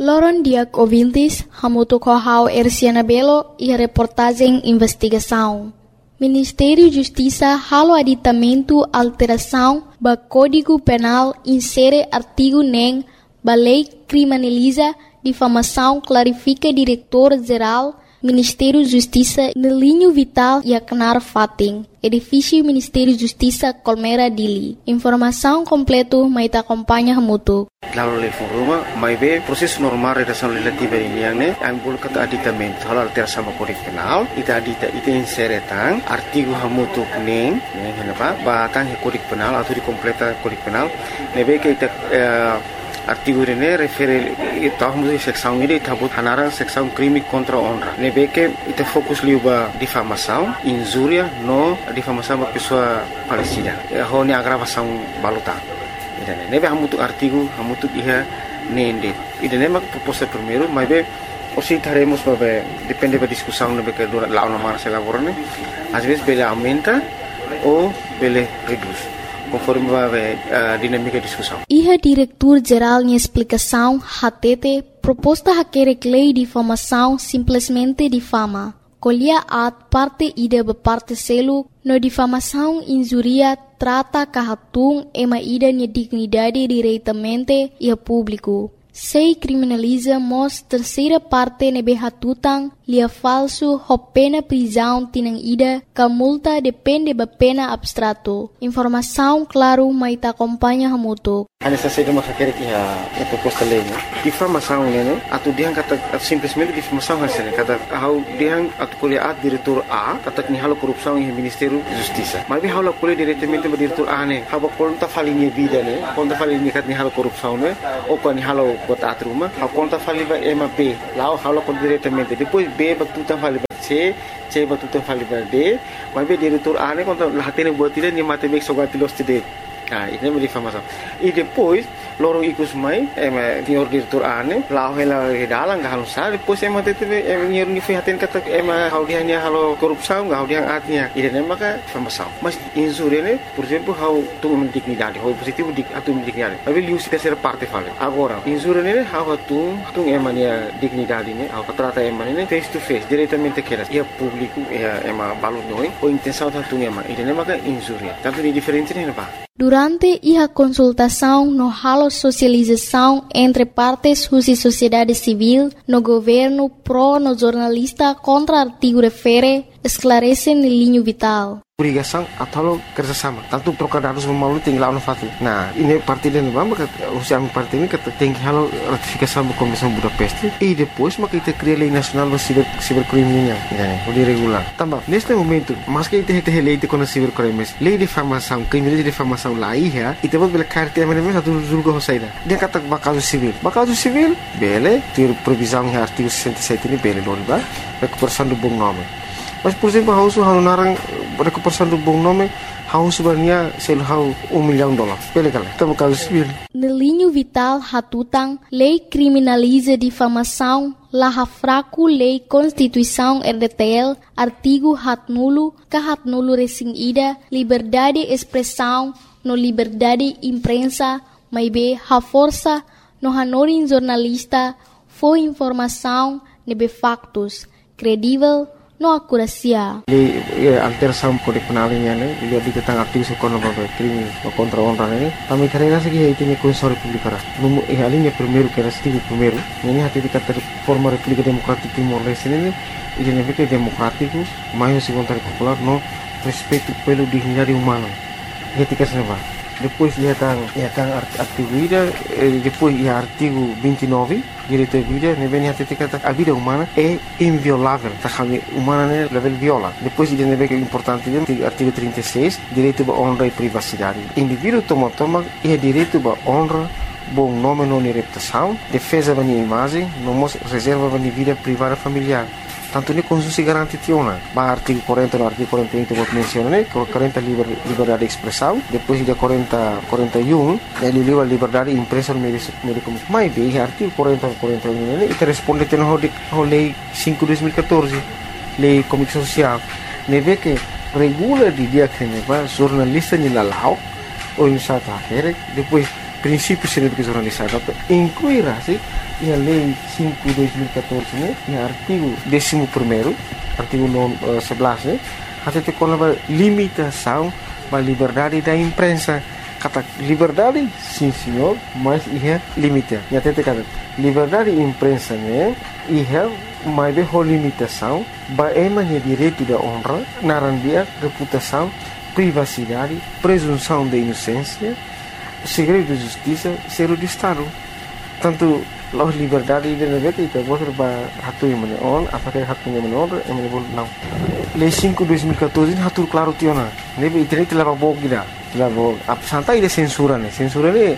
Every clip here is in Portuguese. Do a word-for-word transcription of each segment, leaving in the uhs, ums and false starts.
Loron Diak ouvintes, Hamuto Kohau Erciana Belo e a reportagem Investigação. Ministério da Justiça halo aditamento alteração ba Código Penal insere artigo nem ba lei criminaliza difamação clarifica diretor-geral Ministério da Justiça no linho vital e acnar fating. Edifício Ministério da Justiça Colmera Dili. Informação completo mais acompanha Hamuto. Lalu le foruma, mai be proses normal redação legislativa ini yang ne, ang bulu kata aditamento hal alteração ba Código Penal, ita adita ita insere tang artigo hamutu neng, neng henapa, ba tang Código Penal atau di completa Código Penal, nebe ke ita artigo ini refere ita hamutu seksão ini ita but hanarang seksão crime contra honra. Nebe ke ita fokus liu ba difamação, injuria no difamação ba pessoa falecida. Ho ni agravação baluta. Idane nebe hamutu artigo hamutu iha nende idane mak proposta primeiro mas be osi taremos babe depende da discussão nebe que dura lá na marcha laborane às vezes bele aumenta ou bele reduz conforme babe a dinâmica da discussão. Iha diretor geral em explicação hatete proposta hakere lei de difamação simplesmente difama. Colhia at parte ida ba parte selu no difamação injuria trata kahatung ema ida nia dignidade diretamente e a público. Sei criminaliza mos terceira parte nebe hatutang lia falso ho pena prisão tinang ida ka multa depende ba pena abstrato. Informação claro mai ta acompanha hamuto. Anessa seda mas quer que a a proposta lei, né? Difamação, né? Atu diang kata simplesmente difamação hasilnya kata hau diang atu kuliah diretor A kata ni halo korupsi em Ministério da Justiça. Mas bem halo kuliah diretamente ba diretor A né? Haba conta falinha vida, né? Conta falinha kat ni halo korupsi né? Ou kan ni halo bot atruma, hau conta falinha ema B. Lá halo kon diretamente. Depois B ba tu tam falinha C, C ba tu tam falinha D. Mas bem diretor A né conta lahatene buat dia ni mate bek sogatilos tide. Ah, ini é difamação. E depois, lorong ikus mai, é senhor diretor ane, lau hela dalang gak halus sah. Depois é mate teve, é senhor nifihatin kata, é hal dia ni halo korupsão, gak dia artinya. Ini é maka difamação. Mas insure ne, por exemplo, hau tu dignidade, hau positivo dik atu dignidade. Tapi liu si terceira parte fale. Agora, insure ne, hau tu tu é mania dignidade ne, hau trata é mania face to face, diretamente que é público, é é ma balu noi, ou intenção tu é ma. Ini é maka insure. Tanto de diferente ne apa? Durante a consultação no halo socialização entre partes e sociedade civil, no governo pro no jornalista contra artigo refere, esclarece no linho vital. Obrigação atau kerjasama. Tanto trocar dados memalu tinggal no fatu. Nah, ini parti dan bamba kata usia parti ini kata tinggi halo ratifikasi sama Komisi Budapest. E depois maka kita cria lei nasional do ciber cibercriminal, ya, udah regular. Tambah, neste momento, mas que kita kita lei de contra cibercrimes, lei de difamação, crime de difamação lá ia, e temos bela carta mesmo satu julga hosaida. Dia kata bakal civil. Bakal civil, bele, ter previsão em artigo sessenta e sete ini bele non ba, recuperação do bom nome. Mas, por exemplo, hau su hau narang recuperação do bom nome, hau sebenarnya sel hau um milhão de dólares. Pele kala, tamo caso civil. No linho vital hatutang, lei criminaliza difamação, laha fraco lei Constituição R D T L, artigo hat nulo, ka hat nulo resing ida, liberdade de expressão, no liberdade imprensa, mai be ha força, no hanorin jornalista, foi informação, nebe factos, credível, no acuracia. Lei alteração Código Penal ini ane, lihat di tentang artikel sekolah bapak krimi kontra honra ini. Kami karena segi itu ni konsor republika. Numu eh alinya primeiro que era stigo primeiro. Ini hati dikata forma República Democrática Timor Leste ini, ini negara democrático, mais se contra popular, no respeito pelo dignidade humana. Ketika senapa. Depois ia tang ia tang artigo ida, depois ia artigo vinte e nove, direito à vida, ne vem até kata a vida humana é inviolável, tá kami humana né level viola. Depois ida ne vem importante dia artigo trinta e seis, direito à honra e privacidade. Indivíduo toma toma é direito à honra, bom nome não reputação, defesa da imagem, não reserva da vida privada familiar. Tanto ni konstitusi garanti tiona. Ba artigo quarenta no artigo quarenta e um vou mencionar, né? quarenta liber, liberdade de expressão, depois de quarenta, quarenta e um, ele livre liberdade de imprensa no meio de comunicação. Mas bem, artigo quarenta, quarenta e um, né? E responde tendo a lei cinco de dois mil e quatorze, lei comunicação social. Ne vê que regula de dia que ne va jornalista ni lalau ou em South Africa, depois princípios de educação jornalista incluirá-se a Lei cinco de dois mil e catorze, né, e artigo décimo primeiro, artigo sebelas, né, até com a limitação da liberdade da imprensa. Kata liberdade, sim senhor, mas ia limite. E até te kata liberdade da imprensa, né, ia mais bem a limitação, baemanya direito da honra, narandia, reputação, privacidade, presunção de inocência, segredo de justiça, segredo de Estado. Tanto a liberdade de negara itu bos ba hatu yang mana on, apakah hatu yang mana on, yang mana boleh não. Lei cinco de dois mil e catorze hatu claro tiona. Nebe internet telah bawa kita, telah bawa. Apa santai dia censura ni, censura ni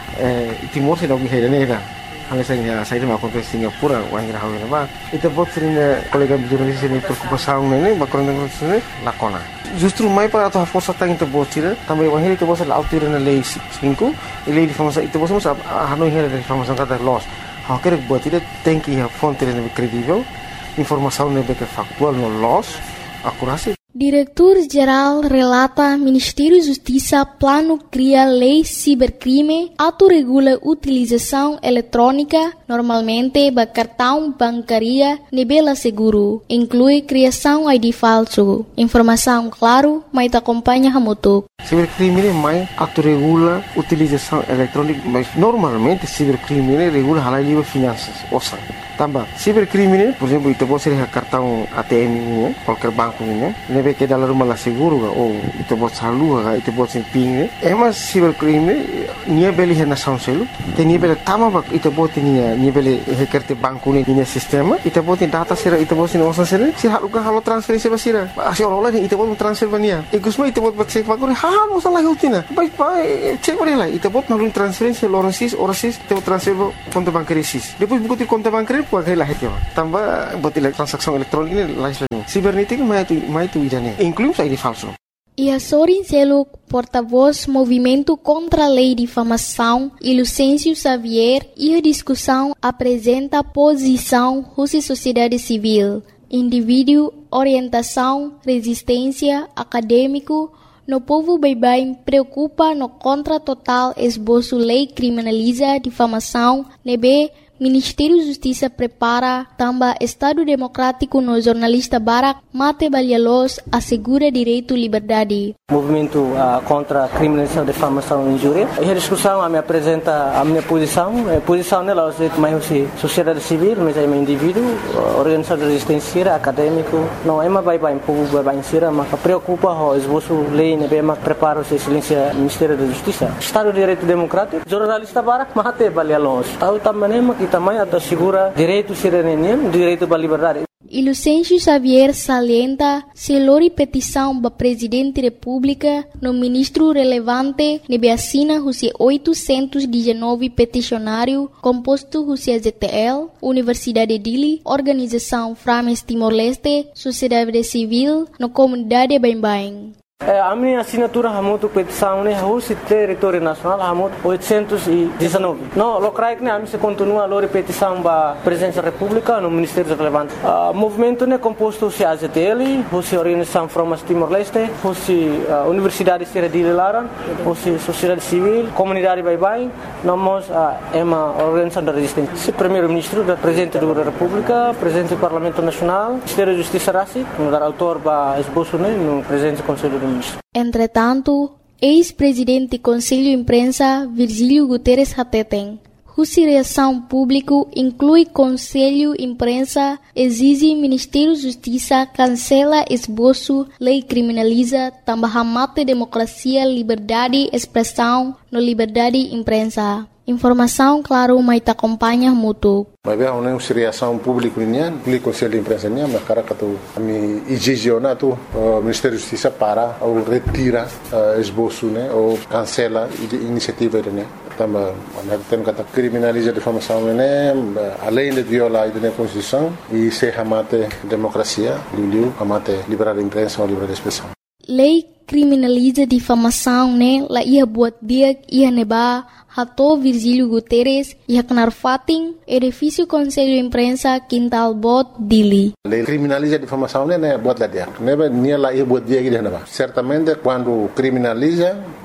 timur se dagi hera ni dah. Hanya saya saya dah makan ke Singapura, orang yang hawa nama. Itu bos sering kolega jurnalis ini berkumpul ni, bakal dengan sini lakona. Justru mai para atau força tang itu bos tira, também o heri itu bos la autir na lei cinco, e lei de informação itu bos mas hanu heri de informação kata loss. Há que buat tira tem que a fonte yang credível, informação yang factual no loss, akurasi. Diretor-Geral relata Ministério da Justiça plano cria lei cibercrime, autorregula utilização eletrônica, normalmente ba cartão bancária nebela seguro, inclui criação I D falso. Informação claro, mas te acompanha hamutuk. Cibercrime mais autorregula utilização eletrônica, mas normalmente cibercrime regula halal livre finanças, osa. Tambah, cibercrime, por exemplo, itu pode ser cartão A T M ini, qualquer banco ini, nebe que dalam rumah lah seguro, ou itu pode salu, itu pode ser ping. Emas cibercrime, nia beli hena sound selu, te nia beli tama bak, itu pode nia nia beli hekerte banco ini nia sistema, itu pode data sera, itu pode nia osan sera, si halu kan halu transferensi basira, asyik orang lain itu pode transfer bania, ikusma itu pode cek bagor, hal masalah hutina, baik baik cek boleh lah, itu pode malu transferensi orang sis, orang sis, itu transfer konto bankari sis, depois buku konto bankari puagai lah itu, tambah buat transaksi elektronik ini lain lagi. Sibernética mais tu mais tu idane, inclui I D falso. E a Sorin Seluk, porta-voz Movimento contra a Lei de Difamação, e Lucêncio Xavier, e a discussão apresenta a posição Rússia Sociedade Civil, indivíduo, orientação, resistência, acadêmico. No povo baibai preocupa no contra total esboço lei criminaliza difamação, nebe Ministério da Justiça prepara também Estado Democrático no jornalista Barak Mate Balhalos assegura direito à liberdade. Movimento uh, contra a criminalização, difamação e injúria. E a discussão a me apresenta a minha posição. A posição nela é mais sociedade civil, mas é um indivíduo, organização de resistência, acadêmico. Não é mais baibai, povo baibai insira, mas preocupa o esboço lei, né, mas prepara o silêncio Ministério da Justiça. Estado de Direito Democrático, jornalista Barak Mate Balhalos. Tahu também que também assegura direito cidadania, direito à liberdade. E Lucêncio Xavier salienta se lori petição para presidente da República no ministro relevante nebe assina husi oitocentos e dezenove peticionário composto husi a Z T L, Universidade de Dili, Organização Frames Timor-Leste, Sociedade Civil, no comunidade Bain-Bain. A minha assinatura hamutu petição né hoje território nacional hamut oitocentos e dezenove. No locais né a mim se continua a lori petição ba presidência da República no Ministério relevante. O movimento né composto se a Z T L, hoje Organização Frames Timor-Leste, hoje Universidade de Dili Laran, hoje Sociedade Civil, Comunidade Bain-Bain, nós é uma organização da resistência. Se primeiro-ministro da presidente da República, presidente do Parlamento Nacional, Ministério da Justiça Rassi, no dar autor ba esboço né no presidente do Conselho do Entretanto, ex-presidente do Conselho de Imprensa, Virgílio Guterres Hateten, cuja reação pública inclui Conselho de Imprensa, exige Ministério da Justiça cancela esboço, lei criminaliza, também mate democracia, liberdade, expressão, no liberdade de imprensa. Informação, claro, mas te acompanha mútuo. Mas bem, uma reação pública nian, pelo Conselho de Imprensa nian, mas cara que tu, a mim exigiona tu, o Ministério da Justiça para ou retira esboço, né, ou cancela a iniciativa né. Também, nós temos que criminalizar a difamação, né, além de violar a Constituição e se amate democracia, liu amate liberdade de imprensa ou liberdade de expressão. Lei criminaliza difamação, né, lá ia buat dia ia neba Hato Virgílio Guterres e Haknar Fatin, edifício Conselho de Imprensa, Quintal Bot, Dili. A lei criminaliza a difamação, né, buat lá dia. Neba nia lá ia buat dia que dia neba. Certamente quando criminaliza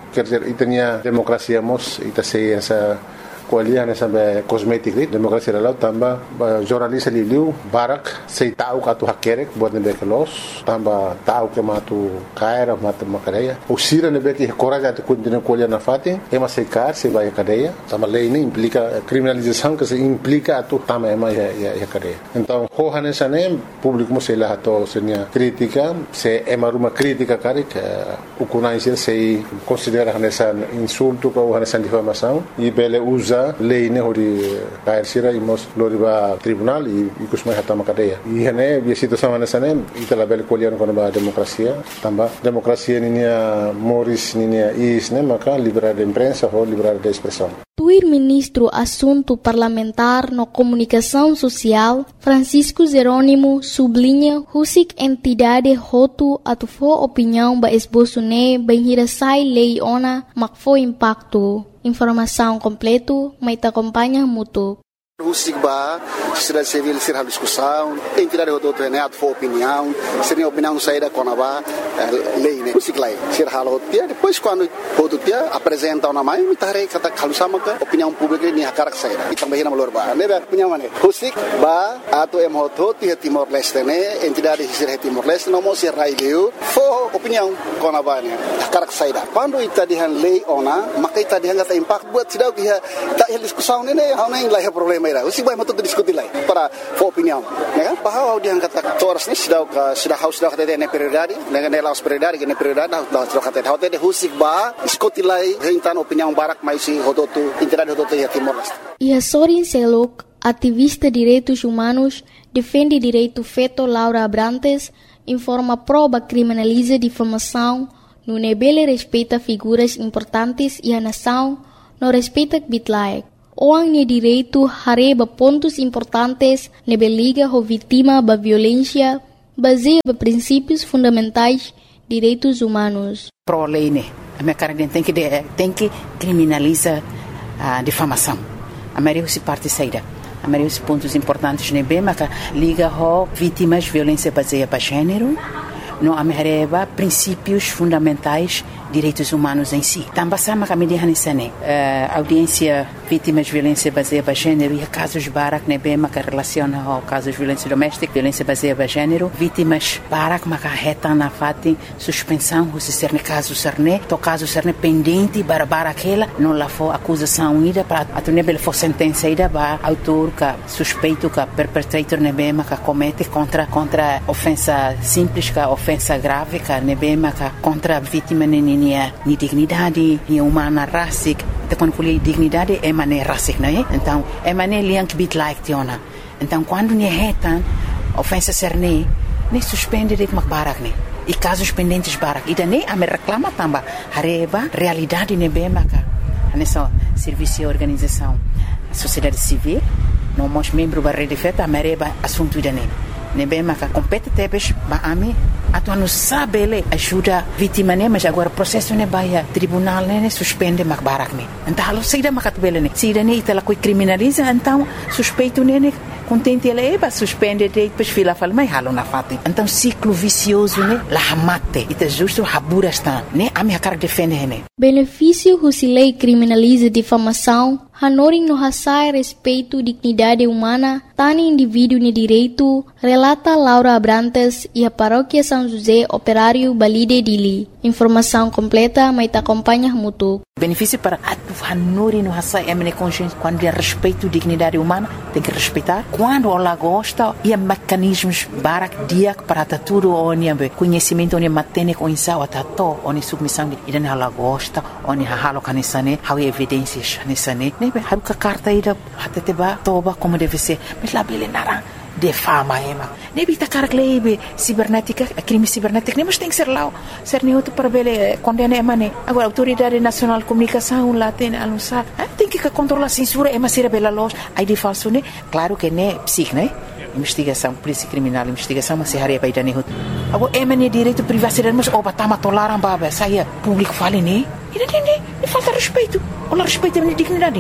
quer dizer, e tinha democracia mos, e sei essa kualiah na sampai kosmetik ni demokrasi dalau tambah jurnalis liu barak sei tahu katu hakerek buat nebe kelos tambah tahu ke matu kaira matu makadeia usira nebe que coragem de continuar kualiah na fatin ema sei kar sei vai cadeia tambah lei ini implica criminalização que se implica atu tambah ema ya ya cadeia então hohane sane público mo sei lá to senia crítica se ema ruma crítica karik ukunai sei considera nessa insulto ou nessa difamação e bele usa lei ne hori kair sira imos loriba tribunal e kusmai hatama cadeia e hane bi situação nesane itala bel kolian kono ba demokrasia tamba demokrasia ninia moris ninia is ne maka liberdade de imprensa ou liberdade de expressão. Tuir ministro Assunto Parlamentar no Comunicação Social, Francisco Jerônimo, sublinha husik entidade hotu atufo opinião ba esboço ne bem hirasai lei ona makfo impacto. Informação completo, mas te acompanha mútuo. Husik ba, sociedade civil será discussão, entidade do outro né, for opinião, seria opinião saída com a ba lei né, husik lai, ser halo dia, depois quando outro dia apresenta uma mãe, me tarei kata kalau sama ke opinião pública ni hakarak saída, e também na malor ba, né, opinião mana, husik ba, atau em hoto dia Timor Leste né, entidade ser Timor Leste, não mostra rai leu, for opinião com a ba né, hakarak saída. Quando ita dihan lei ona, maka ita dihan kata impact buat sidau dia tak discussão né, hau nem lai problema. Usi vai matuk diskuti lai para for opinião, né? Bahwa dia kata toras ni sudah sudah haus sudah kata ne prioridade, dengan ne laos prioridade, ne prioridade dah sudah kata hotel de husik ba diskuti lai rentan opinião barak mais si hototu entidade hototu ya Timor Leste. E a Sorin Selok, ativista direitos humanos, defende direito feto Laura Abrantes, informa prova criminaliza difamação, no nebele respeita figuras importantes e a nação, no respeita bitlaek. Orang ni direito hareba pontos importantes nebe liga ho vítima ba violência baseia ba princípios fundamentais direitos humanos. Pro lei né, a minha cara tem que tem que criminaliza a difamação. A maioria se parte saída. A maioria dos pontos importantes nebe maka liga ho vítimas violência baseia ba gênero. No amereba princípios fundamentais direitos humanos em si. Também sama kami dihanisane audiência vítimas de violência baseada em gênero e casos barak nebe maka relaciona ao casos de violência doméstica, violência baseada em gênero, vítimas barak maka reta na fatin suspensão se ser ne caso serne, to caso serne pendente para barakela não lá for acusação ida para a nebe for sentença ida ba autor ka suspeito ka perpetrator nebe maka comete contra contra ofensa simples ka ofensa grave ka nebe maka contra vítima ni ni dignidade, ni humana racic, então quando falei dignidade é maneira racic, não é? Então é maneira liang bit like tiona. Então quando ni retan ofensa serne, ni suspende det mak barak ni. E casos pendentes barak. E daí a me reclama tamba hareba realidade ne be maka. Nessa serviço e organização, sociedade civil, não mos membro da rede feta mereba assunto dane. Ne be maka compete tebes ba ami atu anu sabele ajuda vítima ne mas agora processo ne baia tribunal ne suspende mak barak ne então halo saída makat bele ne saída ne itala coi criminaliza então suspeito ne ne contente ele eba suspende de depois fila fala mai halo na fati então ciclo vicioso ne la hamate ita justo habura está ne ami hakar defende ne benefício husilei criminaliza difamação hanoring no hasai respeito dignidade humana tani indivíduo ne direito relata Laura Abrantes e a paróquia São José Operário Balide Dili. Informação completa, mas te acompanha mútuo. Benefício para a hanori no hasai emne consciência quando é respeito dignidade humana tem que respeitar quando ela gosta e mecanismos barak dia para tudo onde conhecimento onde matene com insau atato onde submissão e dan ela gosta onde halo kanisane how evidências nisane nebe haruka carta ida hateteba toba como deve ser mas lá bele narang de fama ema nebi takar lebe cibernética crime cibernético nem mas tem que ser lá ser neutro para bele condena ema ne agora autoridade nacional de comunicação lá tem anunciar tem que controlar a censura ema ser bela loja aí de falso ne claro que ne psic ne investigação polícia criminal investigação mas se haria baida ne agora ema ne direito privacidade mas oba tama tolaram baba saia público fale ne e não tem falta respeito ou respeito a dignidade ne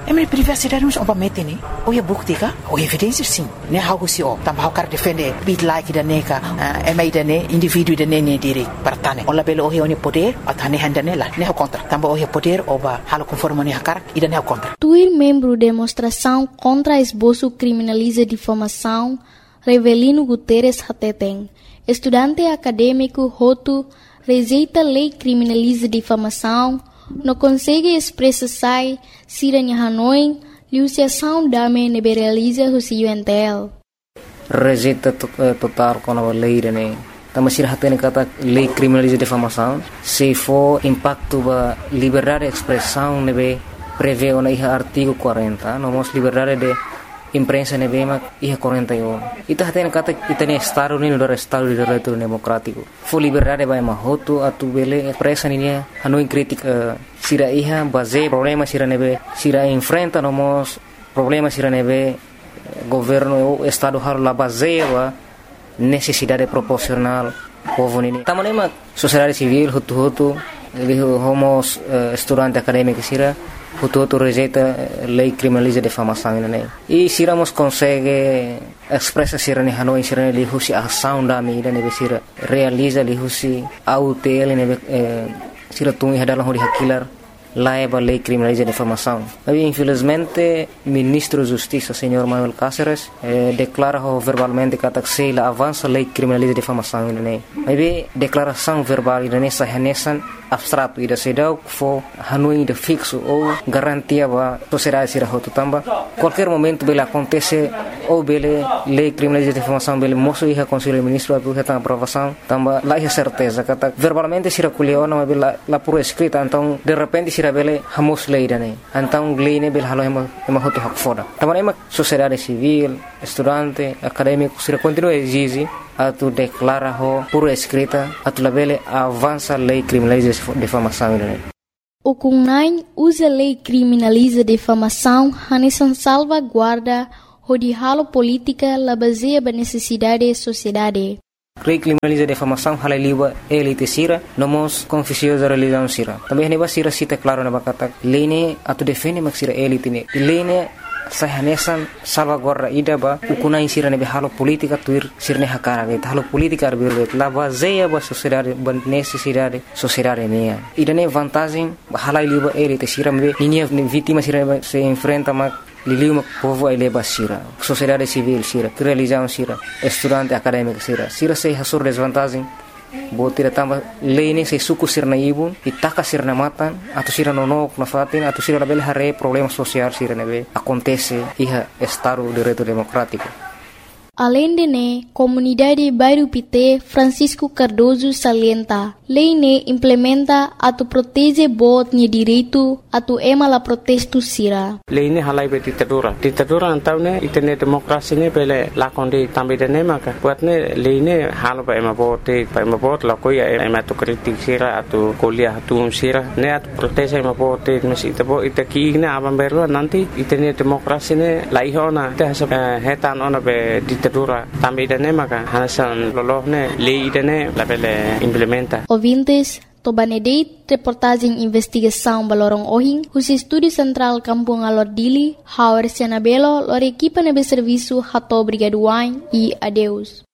É minha privacidade não é mete nem. Ou é bukti ka? Ou evidência sim. Nem algo se ó. Também o cara defende bit like da neka, é mais da ne indivíduo da ne ne direito para tane. Olha pelo o o poder, a tane handa nela. Nem o contra. Também o poder ou ba halo conforme nem a cara e da nem o contra. Tuir membro demonstração contra esboço criminaliza difamação, Revelino Guterres Hateteng. Estudante acadêmico Hotu rejeita lei criminaliza difamação, não consegue expressar se em Hanoi, liuciação dame liberaliza o C U N T L. Rejeita total com a lei, né? Também se hatene kata lei criminaliza difamação, se for impacto ba liberdade de expressão, nebe prevê o na artigo quarenta, nomos liberdade de imprensa nebe mak iha quarenta e um. Ita hatene kata ita ne estado ni no estado de direito democrático. For liberdade ba mahoto atu bele expressa ni Hanoi crítica sira iha base problema sira nebe sira enfrenta nomos problema sira nebe governo o estado har la base ba necessidade proporcional povo nini. Tamane mak sociedade civil hutu hutu ele homos uh, estudante acadêmico sira hutu hutu rejeita lei criminaliza difamação nene. E siramos consegue expressa sira ni Hanoi sira ni husi ação da mi nebe sira realiza li husi autel nebe sira tungi hadalang hori hakilar laiba lei criminaliza difamação. Mas infelizmente ministro da Justiça senhor Manuel Cáceres eh, declara verbalmente que a la avança lei criminaliza difamação nene. Mas declaração verbal nene sahanesan abstrato ida sedau fo Hanoi de fixo ou garantia ba sociedade sira hotu tamba qualquer momento bele acontece ou bele lei criminaliza difamação bele moço iha conselho ministro atu heta aprovação tamba lá é certeza kata verbalmente sira kuliona mas bele la por escrita então de repente sira bele hamos lei dane então lei ne bele halo ema ema hotu hak foda tamba ema sociedade civil estudante acadêmico sira continua exige atu declara ho por escrita atu labele avança lei criminaliza difamação né. O Kunai usa lei criminaliza difamação hanesan salvaguarda o de halo política la baseia ba necessidade da sociedade. Lei criminaliza difamação hala liba elite sira nomos confusiosa religião sira. Também neba sira cita claro na bakata lei ne atu defende mak sira elite ne. Lei ne sahanesan salvaguarda ida ba ukunai sira nebe halo politika tuir sirne hakara ge halo politika arbirbe la baseia ba sociedade ba necessidade sociedade mea ida ne vantagem hala liba elite sira me ninia vítima sira se enfrenta ma liliu povo ele ba sira sociedade civil sira religião sira estudante acadêmico sira sira se hasur desvantagem botira tamba lei se suku sirna ibun itaka sirna matan atau sira nonok na fatin atau sira label hare problema social sira nebe acontece iha estado de direito democrático. Além de ne, comunidade Bairro Pité Francisco Cardoso salienta, lei ne implementa atu protege bot ni direito atu ema la protesto sira. Lei ne halai be ditadura. Ditadura antau ne itene demokrasi ne bele lakonde tambe de ne maka. Buat ne lei ne halo ba ema bote, ba ema bot la koia ema tu kritik sira atu kuliah atu sira ne atu protege ema bote mes itabo itaki ne abam berwa nanti itene demokrasi ne laihona te hasa hetan ona be ditadura tambe de ne maka hasan lolohne lei de ne la bele implementa. Ouvintes, Tobanedeit, reportagem investigação Balorong Ohing, os Estúdio Central Kampung Alordili, Hauer Sianabelo, lor equipa nebe serviço Hato Brigaduain e adeus.